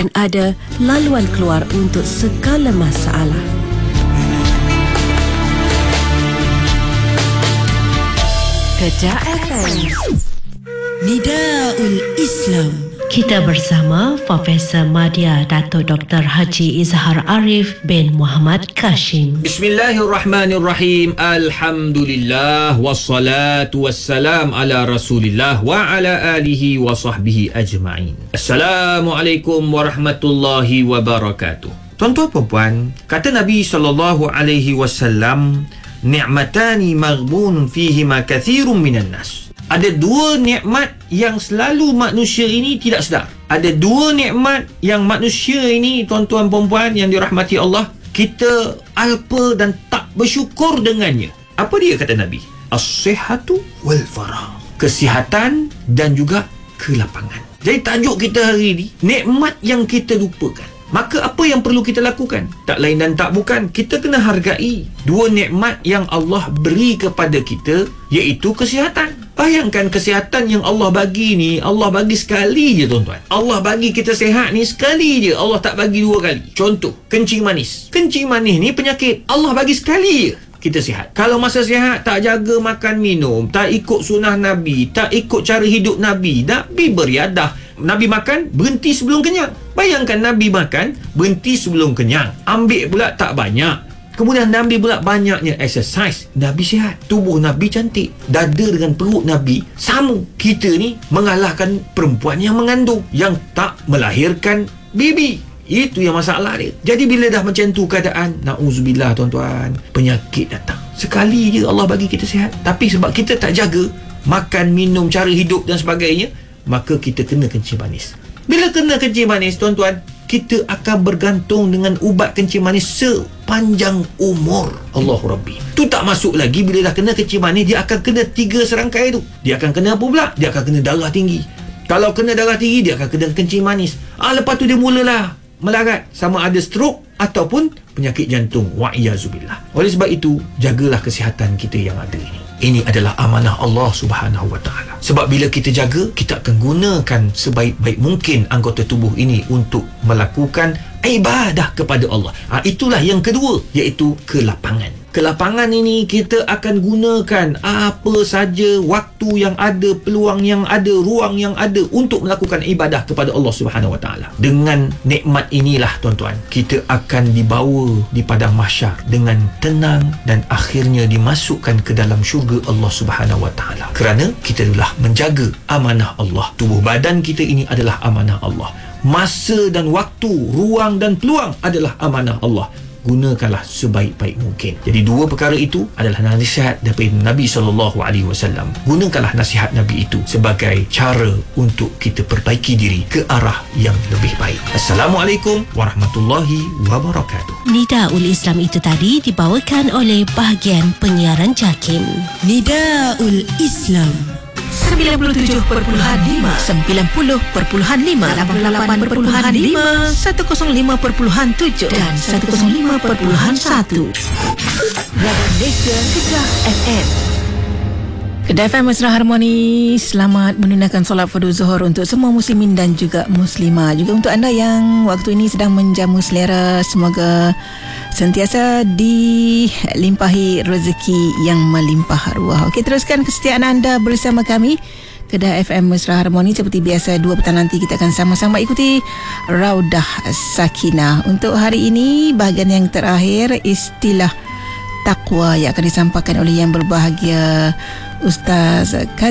akan ada laluan keluar untuk segala masalah. Kedah FM, Nidaul Islam. Kita bersama Profesor Madya Dato' Dr. Haji Izhar Arif bin Muhammad Kashim. Bismillahirrahmanirrahim. Alhamdulillah wassalatu wassalam ala Rasulillah wa ala alihi wa sahbihi ajma'in. Assalamualaikum warahmatullahi wabarakatuh. Tuan-tuan puan-puan, kata Nabi SAW, ni'matani maghbunun fihima kathirun minan nas. Ada dua nikmat yang selalu manusia ini tidak sedar. Ada dua nikmat yang manusia ini, tuan-tuan perempuan yang dirahmati Allah, kita alpa dan tak bersyukur dengannya. Apa dia kata Nabi? As-sihhatu wal faragh. Kesihatan dan juga kelapangan. Jadi tajuk kita hari ini, nikmat yang kita lupakan. Maka apa yang perlu kita lakukan? Tak lain dan tak bukan, kita kena hargai dua nikmat yang Allah beri kepada kita, iaitu kesihatan. Bayangkan kesihatan yang Allah bagi ni, Allah bagi sekali je tuan-tuan. Allah bagi kita sihat ni sekali je, Allah tak bagi dua kali. Contoh, kencing manis. Kencing manis ni penyakit, Allah bagi sekali je kita sihat. Kalau masa sihat tak jaga makan minum, tak ikut sunnah Nabi, tak ikut cara hidup Nabi, Nabi beriadah. Nabi makan, berhenti sebelum kenyang. Bayangkan Nabi makan, berhenti sebelum kenyang. Ambil pula tak banyak. Kemudian Nabi pula banyaknya exercise. Nabi sihat. Tubuh Nabi cantik. Dada dengan perut Nabi sama. Kita ni mengalahkan perempuan yang mengandung, yang tak melahirkan baby. Itu yang masalah dia. Jadi bila dah macam tu keadaan, na'udzubillah tuan-tuan, penyakit datang. Sekali je Allah bagi kita sihat, tapi sebab kita tak jaga makan, minum, cara hidup dan sebagainya, maka kita kena kencing manis. Bila kena kencing manis, tuan-tuan, kita akan bergantung dengan ubat kencing manis sepanjang umur. Allahu Rabbi. Tu tak masuk lagi, bila dah kena kencing manis, dia akan kena 3 serangkai tu. Dia akan kena apa pula? Dia akan kena darah tinggi. Kalau kena darah tinggi, dia akan kena kencing manis. Lepas tu dia mulalah melarat, sama ada stroke ataupun penyakit jantung. Wa'iyazubillah. Oleh sebab itu, jagalah kesihatan kita yang ada ini. Ini adalah amanah Allah Subhanahu Wa Taala. Sebab bila kita jaga, kita akan gunakan sebaik-baik mungkin anggota tubuh ini untuk melakukan ibadah kepada Allah. Itulah yang kedua, iaitu kelapangan. Kelapangan ini kita akan gunakan apa saja waktu yang ada, peluang yang ada, ruang yang ada untuk melakukan ibadah kepada Allah Subhanahu Wa Taala. Dengan nikmat inilah tuan-tuan, kita akan dibawa di padang mahsyar dengan tenang dan akhirnya dimasukkan ke dalam syurga Allah Subhanahu Wa Taala. Kerana kita telah menjaga amanah Allah. Tubuh badan kita ini adalah amanah Allah. Masa dan waktu, ruang dan peluang adalah amanah Allah. Gunakanlah sebaik-baik mungkin. Jadi dua perkara itu adalah nasihat daripada Nabi SAW. Gunakanlah nasihat Nabi itu sebagai cara untuk kita perbaiki diri ke arah yang lebih baik. Assalamualaikum warahmatullahi wabarakatuh. Nidaul Islam itu tadi dibawakan oleh bahagian penyiaran JAKIM. Nidaul Islam 97.5, 90.5, 88.5, 105.7 dan 105.1. Radio Malaysia Kedah FM. Kedah FM Mesra Harmoni. Selamat menunaikan solat fardu Zuhur untuk semua muslimin dan juga muslimah. Juga untuk anda yang waktu ini sedang menjamu selera, semoga sentiasa dilimpahi rezeki yang melimpah ruah. Okey, teruskan kesetiaan anda bersama kami Kedah FM Mesra Harmoni. Seperti biasa, 2 petang nanti kita akan sama-sama ikuti Raudah Sakinah. Untuk hari ini, bahagian yang terakhir, istilah takwa yang akan disampaikan oleh yang berbahagia Ustaz